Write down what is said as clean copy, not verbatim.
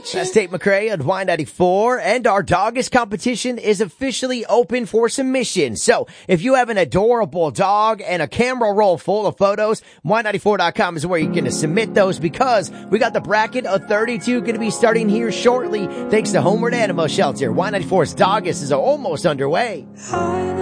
That's Tate McRae on Y94, and our Doggish competition is officially open for submission. So if you have an adorable dog and a camera roll full of photos, Y94.com is where you're going to submit those, because we got the bracket of 32 going to be starting here shortly thanks to Homeward Animal Shelter. Y94's Doggish is almost underway.